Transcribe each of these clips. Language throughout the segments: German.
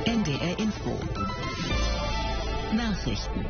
NDR Info. Nachrichten.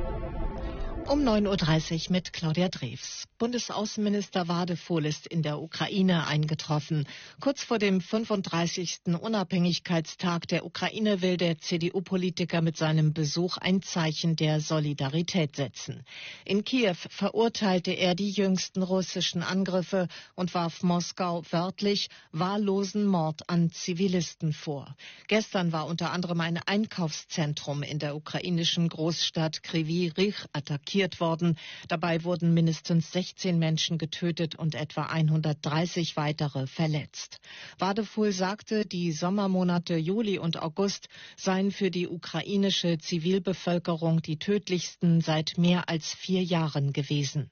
Um 9.30 Uhr mit Claudia Drews. Bundesaußenminister Wadefuhl ist in der Ukraine eingetroffen. Kurz vor dem 35. Unabhängigkeitstag der Ukraine will der CDU-Politiker mit seinem Besuch ein Zeichen der Solidarität setzen. In Kiew verurteilte er die jüngsten russischen Angriffe und warf Moskau wörtlich wahllosen Mord an Zivilisten vor. Gestern war unter anderem ein Einkaufszentrum in der ukrainischen Großstadt Kryvyi Rih attackiert worden. Dabei wurden mindestens 16 Menschen getötet und etwa 130 weitere verletzt. Wadefuhl sagte, die Sommermonate Juli und August seien für die ukrainische Zivilbevölkerung die tödlichsten seit mehr als 4 Jahren gewesen.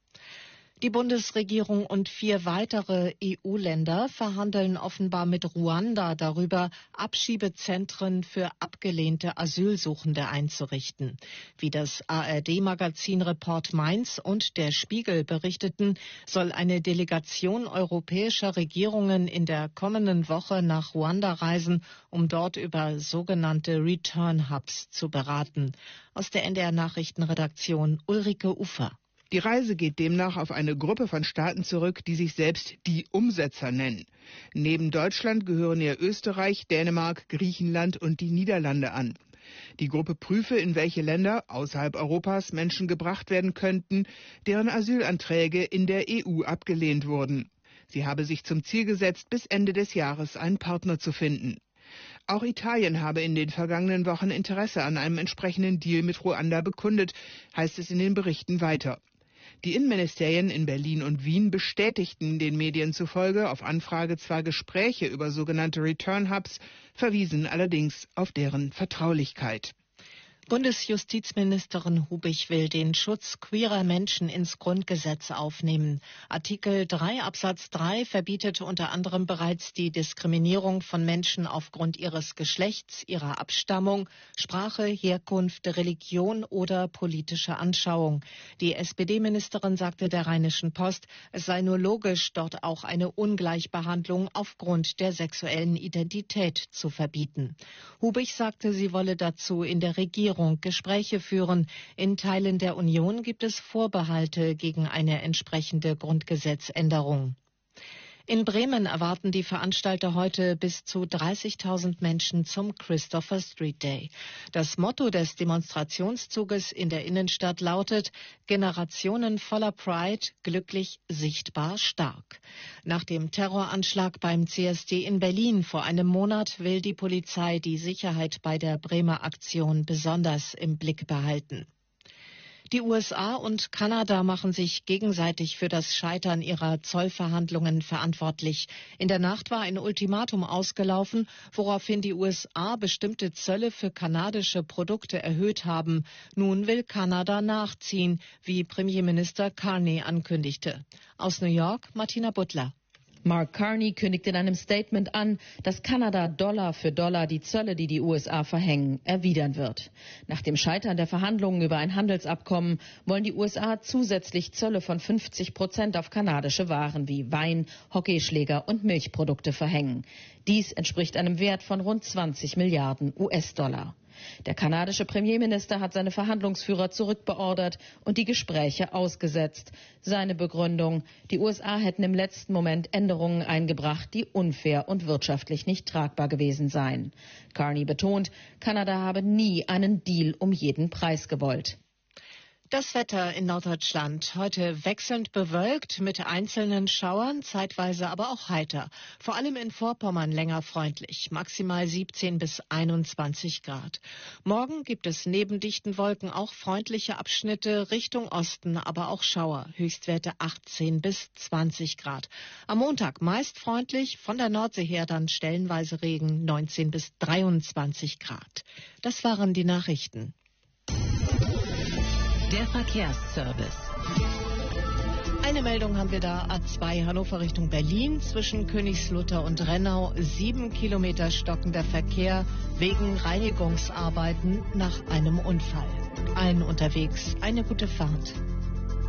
Die Bundesregierung und 4 weitere EU-Länder verhandeln offenbar mit Ruanda darüber, Abschiebezentren für abgelehnte Asylsuchende einzurichten. Wie das ARD-Magazin Report Mainz und der Spiegel berichteten, soll eine Delegation europäischer Regierungen in der kommenden Woche nach Ruanda reisen, um dort über sogenannte Return Hubs zu beraten. Aus der NDR-Nachrichtenredaktion Ulrike Ufer. Die Reise geht demnach auf eine Gruppe von Staaten zurück, die sich selbst die Umsetzer nennen. Neben Deutschland gehören ihr Österreich, Dänemark, Griechenland und die Niederlande an. Die Gruppe prüfe, in welche Länder außerhalb Europas Menschen gebracht werden könnten, deren Asylanträge in der EU abgelehnt wurden. Sie habe sich zum Ziel gesetzt, bis Ende des Jahres einen Partner zu finden. Auch Italien habe in den vergangenen Wochen Interesse an einem entsprechenden Deal mit Ruanda bekundet, heißt es in den Berichten weiter. Die Innenministerien in Berlin und Wien bestätigten den Medien zufolge auf Anfrage zwar Gespräche über sogenannte Return Hubs, verwiesen allerdings auf deren Vertraulichkeit. Bundesjustizministerin Hubich will den Schutz queerer Menschen ins Grundgesetz aufnehmen. Artikel 3 Absatz 3 verbietet unter anderem bereits die Diskriminierung von Menschen aufgrund ihres Geschlechts, ihrer Abstammung, Sprache, Herkunft, Religion oder politischer Anschauung. Die SPD-Ministerin sagte der Rheinischen Post, es sei nur logisch, dort auch eine Ungleichbehandlung aufgrund der sexuellen Identität zu verbieten. Hubich sagte, sie wolle dazu in der Regierung Gespräche führen. In Teilen der Union gibt es Vorbehalte gegen eine entsprechende Grundgesetzänderung. In Bremen erwarten die Veranstalter heute bis zu 30.000 Menschen zum Christopher Street Day. Das Motto des Demonstrationszuges in der Innenstadt lautet: Generationen voller Pride, glücklich, sichtbar, stark. Nach dem Terroranschlag beim CSD in Berlin vor einem Monat will die Polizei die Sicherheit bei der Bremer Aktion besonders im Blick behalten. Die USA und Kanada machen sich gegenseitig für das Scheitern ihrer Zollverhandlungen verantwortlich. In der Nacht war ein Ultimatum ausgelaufen, woraufhin die USA bestimmte Zölle für kanadische Produkte erhöht haben. Nun will Kanada nachziehen, wie Premierminister Carney ankündigte. Aus New York, Martina Butler. Mark Carney kündigt in einem Statement an, dass Kanada Dollar für Dollar die Zölle, die die USA verhängen, erwidern wird. Nach dem Scheitern der Verhandlungen über ein Handelsabkommen wollen die USA zusätzlich Zölle von 50% auf kanadische Waren wie Wein, Hockeyschläger und Milchprodukte verhängen. Dies entspricht einem Wert von rund 20 Milliarden US-Dollar. Der kanadische Premierminister hat seine Verhandlungsführer zurückbeordert und die Gespräche ausgesetzt. Seine Begründung: Die USA hätten im letzten Moment Änderungen eingebracht, die unfair und wirtschaftlich nicht tragbar gewesen seien. Carney betont, Kanada habe nie einen Deal um jeden Preis gewollt. Das Wetter in Norddeutschland. Heute wechselnd bewölkt mit einzelnen Schauern, zeitweise aber auch heiter. Vor allem in Vorpommern länger freundlich. Maximal 17 bis 21 Grad. Morgen gibt es neben dichten Wolken auch freundliche Abschnitte Richtung Osten, aber auch Schauer. Höchstwerte 18 bis 20 Grad. Am Montag meist freundlich, von der Nordsee her dann stellenweise Regen, 19 bis 23 Grad. Das waren die Nachrichten. Der Verkehrsservice. Eine Meldung haben wir da, A2 Hannover Richtung Berlin, zwischen Königslutter und Rennau, 7 Kilometer stockender Verkehr wegen Reinigungsarbeiten nach einem Unfall. Allen unterwegs eine gute Fahrt.